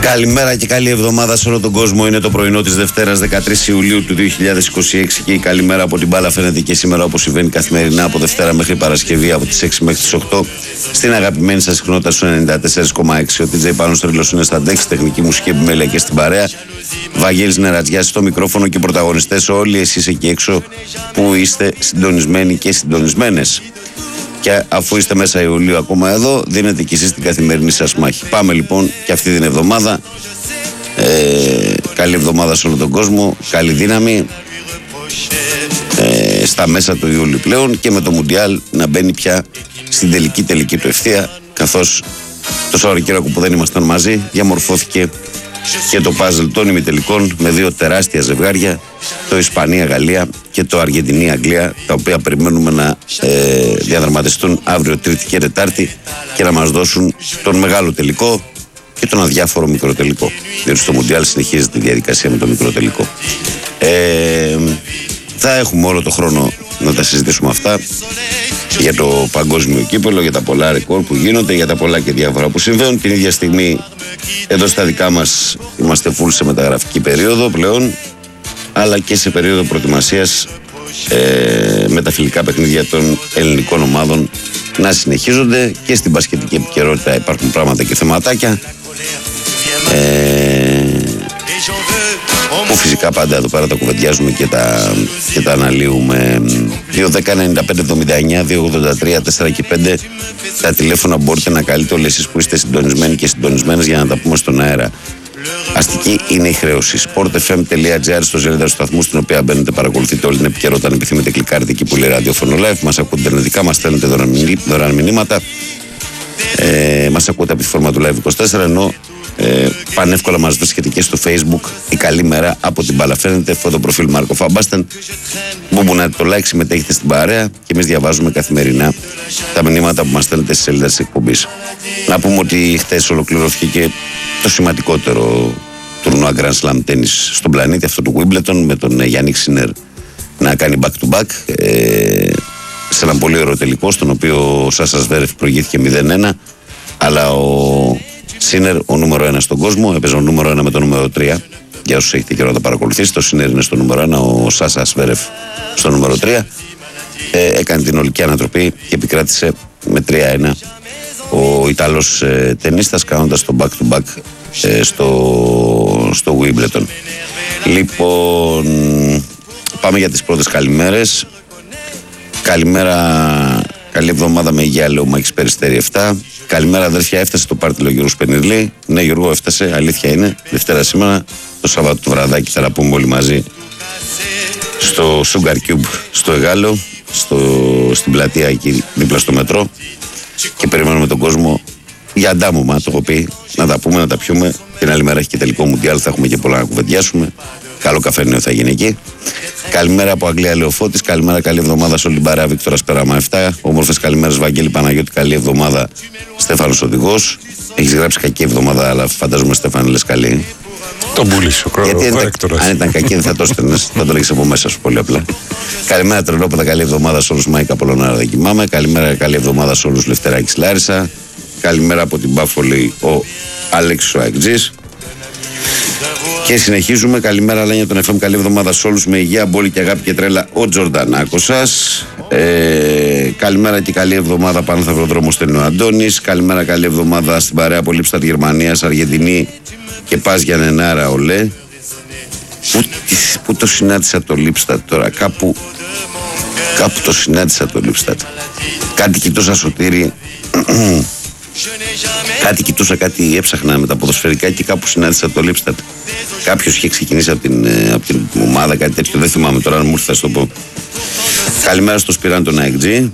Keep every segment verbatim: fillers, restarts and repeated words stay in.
Καλημέρα και καλή εβδομάδα σε όλο τον κόσμο. Είναι το πρωινό της Δευτέρας δεκατρείς Ιουλίου του δύο χιλιάδες είκοσι έξι και η καλημέρα από την μπάλα φαίνεται και σήμερα, όπως συμβαίνει καθημερινά από Δευτέρα μέχρι Παρασκευή από τις έξι μέχρι τις οκτώ στην αγαπημένη σας συχνότητα στο ενενήντα τέσσερα κόμμα έξι. Ο ντι τζέι Πάνος Τρίλος είναι στα ντεξ, τεχνική μουσική επιμέλεια και στην παρέα. Βαγγέλης Νερατζιάς στο μικρόφωνο και πρωταγωνιστές όλοι εσείς εκεί έξω που είστε συντονισμένοι και συντονισμένες. Και αφού είστε μέσα Ιουλίου ακόμα εδώ, δίνετε κι εσείς την καθημερινή σας μάχη. Πάμε λοιπόν και αυτή την εβδομάδα. Ε, καλή εβδομάδα σε όλο τον κόσμο. Καλή δύναμη. Ε, στα μέσα του Ιούλιου πλέον και με το Μουντιάλ να μπαίνει πια στην τελική τελική του ευθεία. Καθώς το Σαββατοκύριακο που δεν ήμασταν μαζί, διαμορφώθηκε και το πάζλ των ημιτελικών με δύο τεράστια ζευγάρια, το Ισπανία-Γαλλία και το Αργεντινή-Αγγλία, τα οποία περιμένουμε να ε, διαδραματιστούν αύριο Τρίτη και Τετάρτη και να μας δώσουν τον μεγάλο τελικό και τον αδιάφορο μικρό τελικό. Διότι στο Μουντιάλ συνεχίζεται η διαδικασία με το μικρό τελικό. Ε, θα έχουμε όλο το χρόνο να τα συζητήσουμε αυτά για το παγκόσμιο κύπελλο, για τα πολλά ρεκόρ που γίνονται, για τα πολλά και διάφορα που συμβαίνουν. Την ίδια στιγμή εδώ στα δικά μας είμαστε full σε μεταγραφική περίοδο πλέον, αλλά και σε περίοδο προετοιμασίας ε, με τα φιλικά παιχνίδια των ελληνικών ομάδων να συνεχίζονται. Και στην μπασκετική επικαιρότητα υπάρχουν πράγματα και θεματάκια ε, που φυσικά πάντα εδώ πέρα τα κουβεντιάζουμε και τα, και τα αναλύουμε. Δύο δέκα ενενήντα πέντε εβδομήντα εννιά δύο ογδόντα τρία τέσσερα και πέντε τα τηλέφωνα μπορείτε να καλείτε όλοι εσείς που είστε συντονισμένοι και συντονισμένες για να τα πούμε στον αέρα. Αστική είναι η χρέωση. sport f m τελεία g r στο σελίδα του σταθμού, στην οποία μπαίνετε, παρακολουθείτε όλη την επικαιρότητα. Αν επιθυμείτε, κλικάρετε εκεί που λέει ραδιόφωνο live. Μας ακούτε ιντερνετικά, μας στέλνετε δωρεάν μηνύματα. Ε, μας ακούτε από τη φόρμα του Live είκοσι τέσσερα, ενώ ε, πανεύκολα μας βρίσκεται και στο Facebook η καλή μέρα από την μπάλα φαίνεται, φωτοπροφίλ Μάρκο Φαμπάστεν. Μπουμπουνάτε το like, συμμετέχετε στην παρέα και εμείς διαβάζουμε καθημερινά τα μηνύματα που μας στέλνετε στη σελίδα της εκπομπής. Να πούμε ότι χθες ολοκληρώθηκε και το σημαντικότερο τουρνουά Grand Slam Tennis στον πλανήτη, αυτό του Wimbledon, με τον Γιάννικ Σίνερ να κάνει back to back ε, σε έναν πολύ ωραίο τελικό, στον οποίο ο Σάσα Σβέρεφ προηγήθηκε μηδέν ένα, αλλά ο Σίνερ, ο νούμερο ένα στον κόσμο, έπαιζε ο νούμερο ένα με το νούμερο τρία. Για όσους έχετε καιρό να τα παρακολουθήσετε, το Σίνερ είναι στο νούμερο ένα, ο Σάσα Σβέρεφ στο νούμερο τρία. Ε, έκανε την ολική ανατροπή και επικράτησε με τρία ένα ο Ιταλός ε, τενίστας, κάνοντας το back to back ε, στο, στο Wimbledon. Λοιπόν, πάμε για τις πρώτες καλημέρες. Καλημέρα, καλή εβδομάδα με υγεία, λέω Μάκης Περιστέρη επτά. Καλημέρα αδέρφια, έφτασε το πάρτι, λέει ο Γιώργος Πενιρλή. Ναι Γιώργο, έφτασε, αλήθεια είναι. Δευτέρα σήμερα, το Σαββάτο το βραδάκι θα τα πούμε όλοι μαζί στο Sugar Cube στο Εγάλο, στο, στην πλατεία εκεί δίπλα στο μετρό, και περιμένουμε τον κόσμο για αντάμωμα, το έχω πει, να τα πούμε, να τα πιούμε. Την άλλη μέρα έχει και τελικό Μουντιάλ, θα έχουμε και πολλά να κουβεντιάσουμε. Καλό καφενείο θα γίνει εκεί. Καλημέρα από Αγγλία Λεωφώτης. Καλημέρα, καλή εβδομάδα σε όλη την παρέα. Βίκτορας Περάμα επτά. Όμορφες καλημέρες Βαγγέλη Παναγιώτη. Καλή εβδομάδα Στέφανος Οδηγός. Έχεις γράψει κακή εβδομάδα, αλλά φαντάζομαι Στέφανε λες καλή. Τον πούλησε ο κορέκτορας. Αν ήταν κακή δεν θα το στέλνες, θα το λέγεις από μέσα σου πολύ απλά. Καλημέρα Τρελόπεδα, καλή εβδομάδα σε όλους. Μάικα Πολωνάρα, δεν κοιμάμαι. Καλημέρα, καλή εβδομάδα σε όλους. Λευτεράκης Λάρισα. Καλημέρα από την Πάφολη ο Αλέξης ο Αεκτζής. Και συνεχίζουμε. Καλημέρα Λένια τον εφ εμ, καλή εβδομάδα σε όλους. Με υγεία, μπόλη και αγάπη και τρέλα ο Τζορντανάκος σας. Ε, καλημέρα και καλή εβδομάδα πάνω θα βρω στέλνει ο Αντώνης. Καλημέρα, καλή εβδομάδα στην παρέα από Λίπστατ Γερμανίας, Αργεντινή και Πας Γιαννενάρα ολέ. Πού, πού το συνάντησα το Λίπστατ τώρα, κάπου, κάπου το συνάντησα το Λίπστατ. Κάτι κοιτούσα Σωτήρη. Κάτι κοιτούσα, κάτι έψαχνα με τα ποδοσφαιρικά και κάπου συνάντησα το Λίπστατ. Κάποιος είχε ξεκινήσει από την, από την ομάδα, κάτι τέτοιο, δεν θυμάμαι τώρα, αν μου ήρθε θα σου το πω. Καλημέρα στο Σπυράν τον Αεκτζή.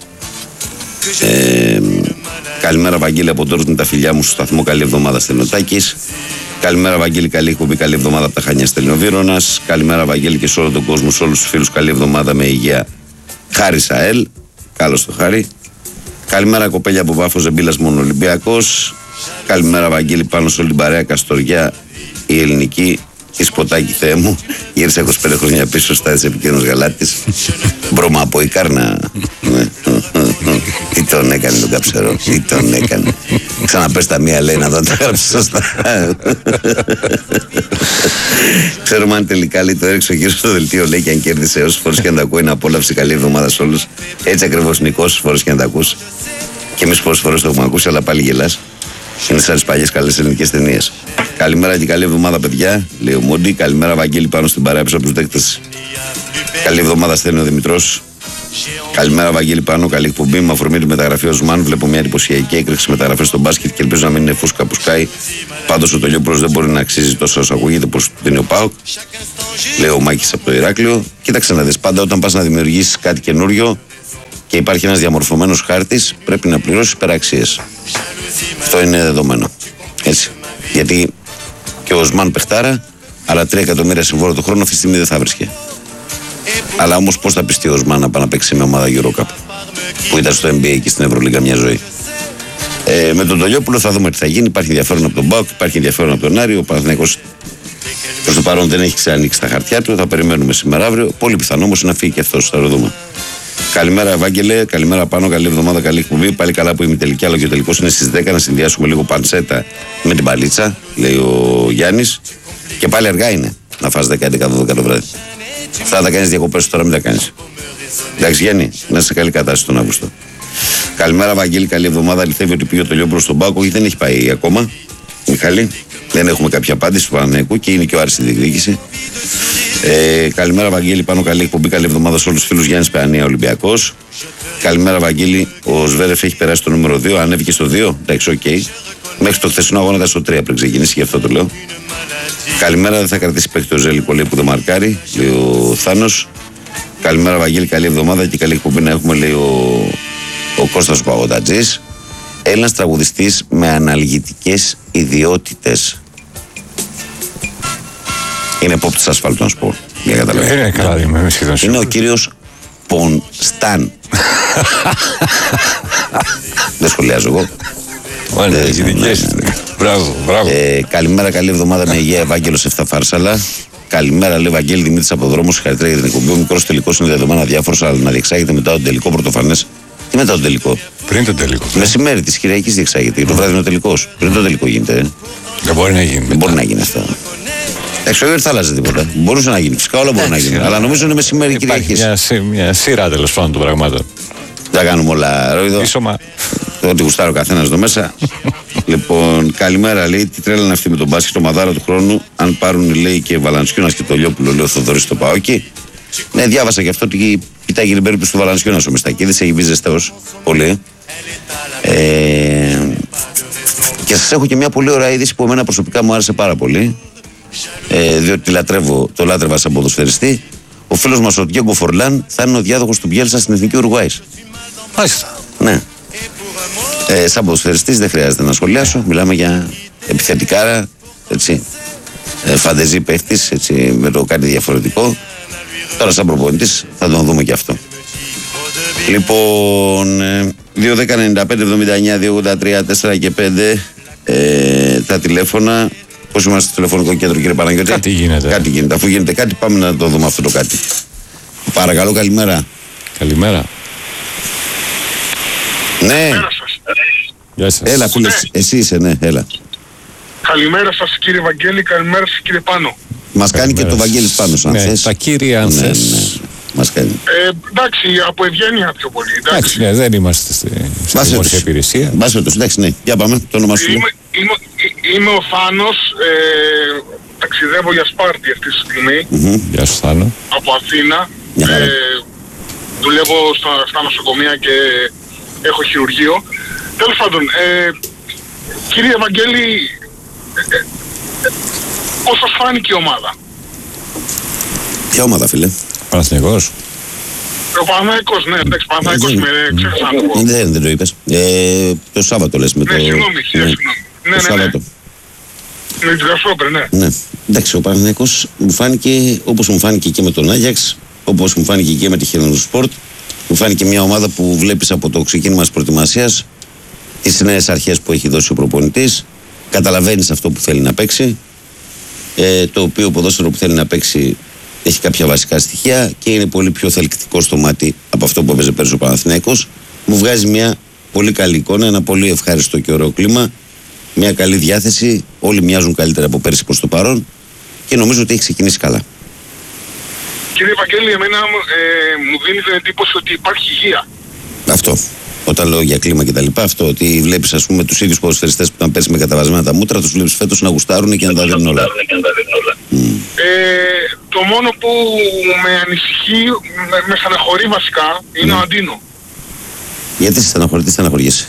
Ε, καλημέρα Βαγγέλη από Ντόρτμουντ, τα φιλιά μου στο σταθμό, καλή εβδομάδα Στενοτάκης. Καλημέρα Βαγγέλη, καλή εκπομπή, καλή εβδομάδα από τα Χανιά Στελνοβύρωνας. Καλημέρα Βαγγέλη και σε όλο τον κόσμο, σε όλους τους φίλους, καλή εβδομάδα με υγεία. Χάρη Σαέλ, καλώς το Χάρη. Καλημέρα κοπέλια από Βάφο Ζεμπίλας Μονολυμπιακός. Καλημέρα Βαγγέλη πάνω σε όλη την παρέα Καστοριά, η ελληνική, η Σποτάκη Θεέ μου. Γύρισα είκοσι πέντε χρόνια πίσω στα της επικίνδυνος Γαλάτης. Μπρώμα από η Κάρνα. Τι τον έκανε τον Καψερό, τι τον έκανε. Ξαναπες τα μία, λέει, να δω τα έγραψε σωστά. Ξέρουμε αν τελικά, λέει, το έριξε ο κύριος στο δελτίο, λέει, και αν κέρδισε όσες φορές και αν τα ακούει, να απόλαυσε. Καλή εβδομάδα σε όλους. Έτσι ακριβώς, Νικό, όσες φορές και αν τα ακούς. Και εμείς πόσες φορές το έχουμε ακούσει, αλλά πάλι γελάς. Είναι σαν τις παλιές καλές ελληνικές ταινίες. Καλημέρα και καλή εβδομάδα, παιδιά, λέει ο Μόντι. Καλημέρα, Βαγγέλη, πάνω στην παρέα πίσω από τους δέκτες. Καλή εβδομάδα, στέλνει ο Δημητρός. Καλημέρα, Βαγγέλη, πάνω. Καλή εκπομπή. Με αφορμή τη μεταγραφή ο Ζμάν, βλέπω μια εντυπωσιακή έκρηξη μεταγραφή στο μπάσκετ και ελπίζω να μην είναι φούσκα που σκάει. Πάντως ο Τολιόπουλος δεν μπορεί να αξίζει τόσο όσο ακούγεται προς την ο ΠΑΟΚ. Λέει ο Μάκης από το Ηράκλειο. Κοίταξε να δεις, πάντα όταν πας να δημιουργήσεις κάτι καινούριο και υπάρχει ένας διαμορφωμένος χάρτης, πρέπει να πληρώσεις υπεραξίες. Αυτό είναι δεδομένο. Έτσι. Γιατί και ο Ζμάν παιχτάρα, αλλά τρία εκατομμύρια συμβόλαιο το χρόνο αυτή τη στιγμή δεν θα βρίσκε. Αλλά όμως πώς θα πιστεί ο Ζμάν να πάει να παίξει με ομάδα Eurocup που ήταν στο N B A και στην Ευρωλίγκα μια ζωή. Ε, με τον Τολιόπουλο θα δούμε τι θα γίνει. Υπάρχει ενδιαφέρον από τον ΠΑΟΚ, υπάρχει ενδιαφέρον από τον Άρη. Ο Παναθηναϊκός προς το παρόν δεν έχει ξανανοίξει τα χαρτιά του. Θα περιμένουμε σήμερα αύριο. Πολύ πιθανό όμως να φύγει και αυτός. Θα το δούμε. Καλημέρα, Ευάγγελε. Καλημέρα, πάνω. Καλή εβδομάδα, καλή εκπομπή. Πάλι καλά που είμαι τελική, αλλά και ο τελικός είναι στις δέκα. Να συνδυάσουμε λίγο πανσέτα με την παλίτσα, λέει ο Γιάννης. Και πάλι αργά είναι να φας δέκα έντεκα δώδεκα το βράδυ. Θα τα κάνεις διακοπές τώρα, μην τα κάνεις. Εντάξει, Γιάννη, να είσαι σε καλή κατάσταση τον Αύγουστο. Καλημέρα, Βαγγέλη, καλή εβδομάδα. Αληθεύει ότι πήγε το Τολιόπουλο στον Πάκο, δεν έχει πάει ακόμα. Μιχάλη, δεν έχουμε κάποια απάντηση του Παναθηναϊκού και είναι και ο Άρης στη διεκδίκηση. Ε, καλημέρα, Βαγγέλη, πάνω. Καλή εκπομπή, καλή εβδομάδα σε όλους τους φίλους. Γιάννης Παιανία, Ολυμπιακός. Καλημέρα, Βαγγέλη. Ο Σβέρεφ έχει περάσει το νούμερο δύο, ανέβηκε στο δύο. Εντάξει, οκ. Okay. Μέχρι το χθεσινό αγώνα ήταν στο τρία πριν ξεκινήσει, γι' αυτό το λέω. Καλημέρα, δεν θα κρατήσει παίκτη ο Ζέλικο, λέει, που δεν μαρκάρει, λέει ο Θάνος. Καλημέρα, Βαγγέλη, καλή εβδομάδα και καλή εκπομπή να έχουμε, λέει ο, ο Κώστας ο Παγωτατζής. Έλληνας τραγουδιστής με αναλγητικές ιδιότητες. Είναι pop της ασφάλτου, να σου πω. Για καταλαβαίνω. Είναι καλά, είμαι σχεδόν. Είναι ο κύριος Πονστάν. Δεν σχολιάζω εγώ. Μάλιστα, έχει δικές. Μπράβο, μπράβο. Καλημέρα, καλή εβδομάδα με υγεία, Ευάγγελος Εφταφάρσαλα. Καλημέρα, λέει Βαγγέλη Δημήτρης από δρόμο. Συγχαρητήρια για την εκπομπή. Ο μικρός τελικός είναι δεδομένα διάφορος, αλλά να διεξάγεται μετά τον τελικό πρωτοφανές. Τι μετά τον τελικό? Πριν τον τελικό. Μεσημέρι της Κυριακής διεξάγεται. Το βράδυ είναι ο τελικός. Πριν τον τελικό γίνεται. Ε. Δεν μπορεί να γίνει. Δεν μπορεί να γίνει αυτό. Έξω δεν θα άλλαζε τίποτα. Μπορούσε να γίνει. Φυσικά όλα μπορεί να γίνει. Αλλά νομίζω είναι μεσημέρι Κυριακής. Μια, μια σειρά τέλος πάντων των πραγμάτων. Τα κάνουμε όλα, Ρόιδο. Ίσωμα. Ό,τι γουστάρει ο καθένας εδώ μέσα. Λοιπόν, καλημέρα, λέει. Τι τρέλα είναι αυτή με τον μπάσκετ, το μαδάρα του χρόνου. Αν πάρουν, λέει, και Βαλανσιώνας και το Λιόπουλο, λέει ο Θοδωρής στο Παόκι. Ναι, διάβασα και αυτό ότι κοιτάει την περίπτωση του Βαλανσιώνας ο Μιστακίδης. Έχει μπει ζεστός πολύ. Ε, και σας έχω και μια πολύ ωραία είδηση που εμένα προσωπικά μου άρεσε πάρα πολύ. Ε, διότι λατρεύω, το λάτρευα σαν ποδοσφαιριστή. Ο φίλος μας ο Διέγκο Φορλάν θα είναι ο διάδοχος του Μπιέλσα στην Εθνική Ουρουγουάης. Μάλιστα. Ναι. Ε, σαν ποδοσφαιριστής δεν χρειάζεται να σχολιάσω. Μιλάμε για επιθετικάρα, έτσι. Ε, φαντεζή παίχτης, έτσι, με το κάτι διαφορετικό. Τώρα σαν προπονητής θα τον δούμε και αυτό. Λοιπόν, ε, δύο δέκα ενενήντα πέντε εβδομήντα εννιά δύο ογδόντα τρία τέσσερα και πέντε ε, τα τηλέφωνα. Πώς είμαστε στο τηλεφωνικό κέντρο, κύριε Παναγιώτη? Κάτι γίνεται. Κάτι γίνεται. Αφού γίνεται κάτι, πάμε να το δούμε αυτό το κάτι. Παρακαλώ, καλημέρα. Καλημέρα. Ναι. Γεια σας. Έλα, φίλε, εσύ είσαι, ναι, έλα. Καλημέρα σας, κύριε Βαγγέλη, καλημέρα σας, κύριε Πάνο. Μας κάνει και το Βαγγέλης πάνω, αν ναι, θες. τα κύρια, αν ναι, θες. Ναι, μας κάνει. Ε, εντάξει, από ευγένεια πιο πολύ. Εντάξει, Εντάξει, ναι, δεν είμαστε στη, στη δημόσια υπηρεσία. Μπάσε το, εντάξει, ναι. Για πάμε, το όνομα σου. Είμαι, είμαι, είμαι ο Θάνος, ε, ταξιδεύω για Σπάρτη αυτή τη στιγμή. Mm-hmm. Γεια σου, Θάνο. Από Αθήνα. Ε, δουλεύω στα, στα νοσοκομεία και έχω χειρουργείο. Τέλος πάντων, ε, κύριε Βαγγέλη, ε, ε, πώς σας φάνηκε η ομάδα? Ποια ομάδα, φίλε? Παναθηναϊκός. Ο Παναθηναϊκός, ναι, εντάξει, Παναθηναϊκός με ξέχασα να το πω. Δεν, δεν το είπες. Ε, το Σάββατο λες με ναι, το... Συγγνώμη, ναι, συγγνώμη. Ναι, το ναι, ναι. Σάββατο. Με την Κασόπερ, ναι. Ναι. Εντάξει, ο Παναθηναϊκός μου φάνηκε όπως μου φάνηκε και με τον Άγιαξ, όπως μου φάνηκε και με τη Χελενοσπορτ. Μου φάνηκε μια ομάδα που βλέπεις από το ξεκίνημα της προετοιμασίας, τις νέες αρχές που έχει δώσει ο προπονητής, καταλαβαίνεις αυτό που θέλει να παίξει, ε, το οποίο ποδόσφαιρο που θέλει να παίξει έχει κάποια βασικά στοιχεία και είναι πολύ πιο θελκτικό στο μάτι από αυτό που έπαιζε πέρυσι ο Παναθηναϊκός. Μου βγάζει μια πολύ καλή εικόνα, ένα πολύ ευχάριστο και ωραίο κλίμα. Μια καλή διάθεση. Όλοι μοιάζουν καλύτερα από πέρσι προς το παρόν και νομίζω ότι έχει ξεκινήσει καλά. Κύριε Βαγγέλη, εμένα ε, μου δίνει την εντύπωση ότι υπάρχει υγεία. Αυτό. Όταν λέω για κλίμα και τα λοιπά, αυτό ότι βλέπεις ας πούμε τους ίδιους ποδοσφαιριστές που ήταν πέρσι με καταβασμένα τα μούτρα, τους βλέπεις φέτος να γουστάρουν και να τα δίνουν όλα. Mm. Ε, το μόνο που με ανησυχεί, με, με στεναχωρεί βασικά, είναι mm. ο Αντίνο. Γιατί σε στεναχωρεί, τι στεναχωριέσαι?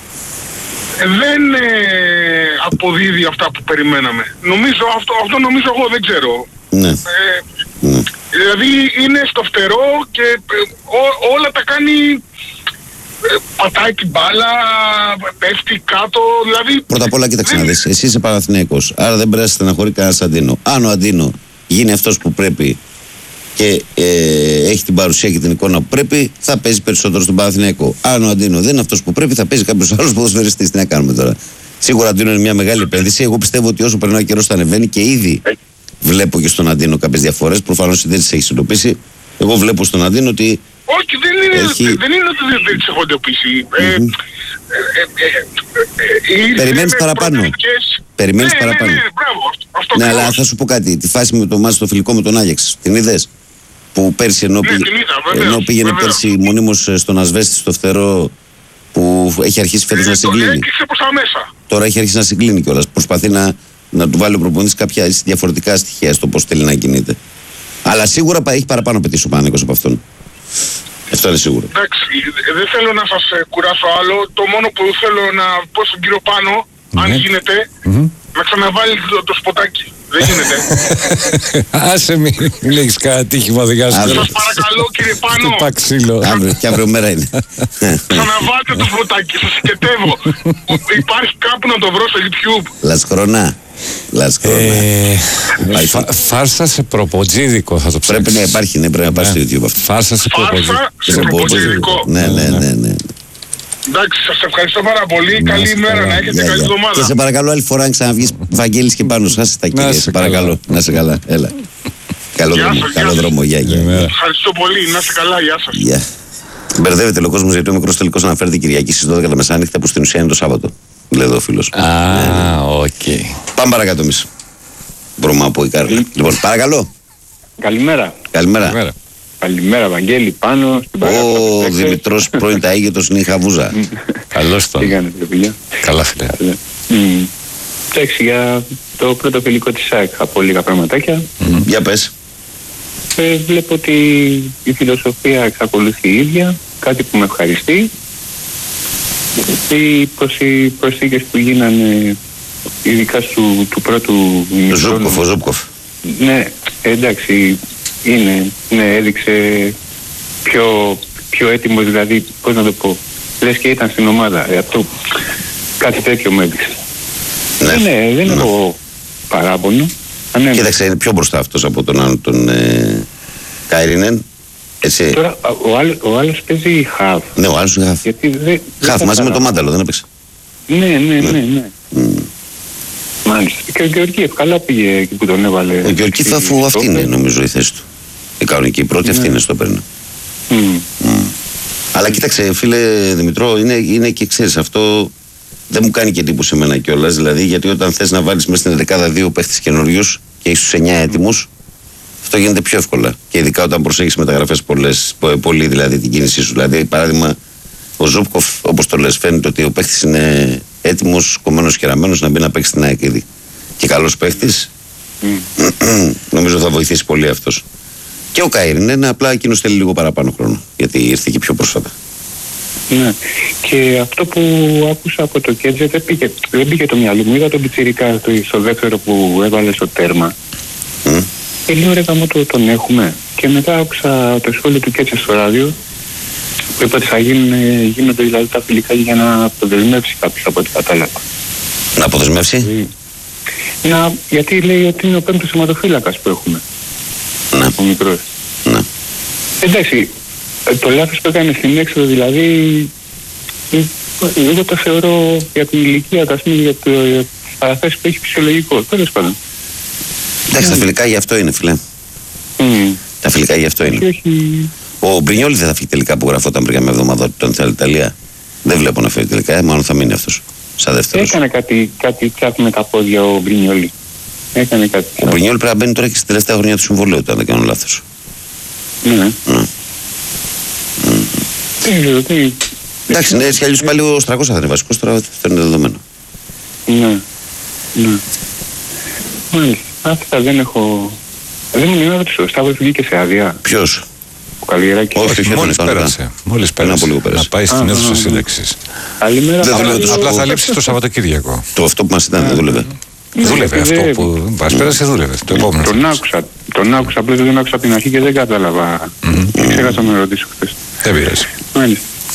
Δεν ε, αποδίδει αυτά που περιμέναμε. Νομίζω, αυτό, αυτό νομίζω εγώ, δεν ξέρω. Ναι. Ε, ναι. Δηλαδή είναι στο φτερό και ε, ό, όλα τα κάνει, ε, πατάει την μπάλα, πέφτει κάτω, δηλαδή... Πρώτα απ' όλα κοίταξε να δεις, εσύ είσαι Παναθηναϊκός, άρα δεν πρέπει να στεναχωρεί κανένας Αντίνο. Αν ο Αντίνο γίνει αυτός που πρέπει και ε, έχει την παρουσία και την εικόνα που πρέπει, θα παίζει περισσότερο στον Παναθηναϊκό. Αν ο Αντίνο δεν είναι αυτός που πρέπει, θα παίζει κάποιος άλλος ποδοσφαιριστής. Τι να κάνουμε τώρα? Σίγουρα ο Αντίνο είναι μια μεγάλη επένδυση. Εγώ πιστεύω ότι όσο περνάει ο καιρός θα ανεβαίνει και ήδη βλέπω και στον Αντίνο κάποιες διαφορές. Προφανώς δεν τις έχει συνειδητοποιήσει. Εγώ βλέπω στον Αντίνο ότι. Όχι, δεν είναι, έχει... δεν είναι ότι δεν, δεν τις έχω εντοπίσει. Mm-hmm. Ε, ε, ε, ε, ε, Περιμένεις παραπάνω. Περιμένεις ναι, παραπάνω. Ναι, ναι, μπράβο, αυτό, ναι, αλλά θα σου πω κάτι. Τη φάση με το μάτι στο φιλικό με τον Άγιαξ, την είδες? Που πέρσι ενώ, ναι, πήγε, βεβαίως, ενώ πήγαινε βεβαίως. πέρσι μονίμως στον Ασβέστη στο φτερό που έχει αρχίσει φέτος ε, να συγκλίνει. Έκλεισε προς τα μέσα. Τώρα έχει αρχίσει να συγκλίνει κιόλας. Προσπαθεί να, να του βάλει ο προπονητής κάποια διαφορετικά στοιχεία στο πώς θέλει να κινείται. Αλλά σίγουρα έχει παραπάνω πετύχει ο Παναθηναϊκός από αυτόν. Αυτό είναι σίγουρο. Εντάξει, δεν θέλω να σας κουράσω άλλο. Το μόνο που θέλω να πω στον κύριο Πάνο, mm-hmm. αν γίνεται, mm-hmm. να ξαναβάλει το, το σποτάκι. Δεν γίνεται. Άσε μην έχεις κανένα τύχημα οδηγάς. Σας παρακαλώ κύριε Πάνο. Χτυπά ξύλο. Αύριο, και αύριο μέρα είναι. Ξαναβάλτε το σποτάκι, σας συγκετεύω. Υπάρχει κάπου να το βρω στο YouTube. Λασχρονά. Λασχρονά. Ε, φα, φάρσα σε προποτζίδικο θα το ψάξεις. Πρέπει να υπάρχει, ναι, πρέπει να πάρει στο YouTube αυτό. Φάρσα σε προποτζίδικο. Φάρσα σε προποτζίδικο. Ναι, ναι, ναι, ναι. Εντάξει, σας ευχαριστώ πάρα πολύ. Καλή ημέρα να έχετε, καλή εβδομάδα. Και σε παρακαλώ άλλη φορά αν ξαναβγείς Βαγγέλης και πάνω σας τα κύριε, σε παρακαλώ. Να είσαι καλά, έλα. Καλό δρόμο, καλό δρόμο, γεια, γεια. Ευχαριστώ πολύ, να είστε καλά, γεια σας. Γεια. Μπερδεύεται ο κόσμος γιατί ο μικρός τελικός αναφέρεται Κυριακή στις δώδεκα τα μεσάνυχτα που στην ουσία είναι το Σάββατο. Λέει εδώ ο φίλος. Α, οκ. Πάμε παρακάτω εμείς. Μπορούμε να πω η Κάρλα. Λοιπόν, παρακαλώ. Καλημέρα. Καλημέρα. Καλημέρα, Βαγγέλη, πάνω στην παράδοση. Ο Δημητρός πρώην ταΐγετος είναι η Χαβούζα. Καλώς τον. Τι κάνετε, παιδιά? Καλά, φίλε. Εντάξει, για το πρώτο φιλικό της ΣΑΕΚ από λίγα πραγματάκια. Για πες. Ε, βλέπω ότι η φιλοσοφία εξακολουθεί η ίδια, κάτι που με ευχαριστεί. Οι προσθήκες που γίνανε, ειδικά του, του πρώτου Ο Ζούπκοφ, ο Ζούπκοφ. Ναι, εντάξει, είναι, ναι, έδειξε πιο, πιο έτοιμος, δηλαδή, πώς να το πω, λες και ήταν στην ομάδα, ε, αυτό, κάτι τέτοιο μου έδειξε. Ναι, ναι δεν ναι. έχω παράπονο. Ναι. Κοίταξε, είναι πιο μπροστά αυτός από τον άλλο τον ε, Κάιρινεν. Έτσι. Τώρα ο άλλος, ο άλλος παίζει χαφ. Ναι, ο άλλος είναι χαφ. Χαφ μαζί με το Μάνταλο, δεν έπαιξε. Ναι, ναι, ναι, ναι. Mm. Μάλιστα. Και ο Γεωργίευ καλά πήγε εκεί που τον έβαλε. Ο Γεωργίευ αφού αυτή είναι νομίζω η θέση του. Η κανονική, η πρώτη, ναι. Αυτή είναι στο παίρνει. Mm. Mm. Αλλά κοίταξε φίλε Δημητρό, είναι, είναι και ξέρεις αυτό δεν μου κάνει και εντύπωση εμένα κιόλας. Δηλαδή γιατί όταν θες να βάλεις μέσα στην δεκάδα δύο παίχτες καινούριους και έχεις τους εννιά έτοιμους, αυτό γίνεται πιο εύκολα. Και ειδικά όταν προσέχεις μεταγραφές πολλές, πολύ δηλαδή την κίνησή σου. Δηλαδή, παράδειγμα, ο Ζούπκοφ, όπως το λες, φαίνεται ότι ο παίχτης είναι έτοιμος, κομμένος και ραμμένος να μπει να παίξει την ΑΕΚ ήδη. Και καλός παίχτης, mm. νομίζω θα βοηθήσει πολύ αυτός. Και ο Καΐριν είναι απλά εκείνος θέλει λίγο παραπάνω χρόνο, γιατί ήρθε και πιο πρόσφατα. Ναι. Και αυτό που άκουσα από το Κέντζε δεν πήγε, δεν πήγε το μυαλό μου. Είδα τον Πιτσιρικά στο δεύτερο που έβαλε στο τέρμα. Mm. Και λίγο ρε γαμώ το τον έχουμε. Και μετά άκουσα το σχόλιο του Κέντζε στο ράδιο που είπε ότι θα γίνουν, γίνονται δηλαδή τα φιλικά για να αποδεσμεύσει κάποιος από ό,τι κατάλαβα. Να αποδεσμεύσει? Να, γιατί λέει ότι είναι ο πέμπτος σωματοφύλακας που έχουμε. Ναι. Ο μικρός. Ναι. Εντάξει, το λάθος που έκανε στην έξοδο δηλαδή, εγώ το θεωρώ για την ηλικία, τα πούμε, για τις παραθέσεις που έχει φυσιολογικό. Τέλος πάντων. Εντάξει, τα φιλικά γι' αυτό είναι, φίλε. Mm. Τα φιλικά γι' αυτό είναι. Όχι... Ο Μπρινιόλι δεν θα φύγει τελικά που γραφόταν πριν μια εβδομάδα όταν θέλει Ιταλία. Δεν βλέπω να φέρει τελικά, μάλλον θα μείνει αυτός. Σαν δεύτερος. Έκανε κάτι, κάτι τσάκ με τα πόδια ο Μπρινιόλι. Έκανε κάτι. Ο Μπρινιόλι πρέπει να μπαίνει τώρα και στη τελευταία χρονιά του συμβολέου, αν δεν κάνω λάθος. Ναι. Mm. Mm. Mm. Εντάξει, ναι, έτσι κι αλλιώς πάλι ο Στρακός θα είναι βασικός, τώρα αυτό είναι δεδομένο. Ναι. Ναι. Μάλιστα. Αυτά δεν έχω... Δεν μου είναι ότι ο Σταύρος βγήκε σε άδεια. Ποιος? Ο Καλλιεράκης. Όχι, όχι, μόλις πέρασε. Μόλις πέρασε. Να πάει στην αίθουσα σύνταξης. Καλημέρα. Απλά θα λείψει το Σαββατοκύριακο. Το αυτό που μας ήταν δεν δούλευε. Δούλευε αυτό που μας πέρασε, δούλευε. Το επόμενο. Τον άκουσα. Τον άκουσα, απλώς δεν τον άκουσα από την αρχή και δεν κατάλαβα. Ξέχασα να με ρωτήσω χθες. Δεν πειράζει. Μάλιστα.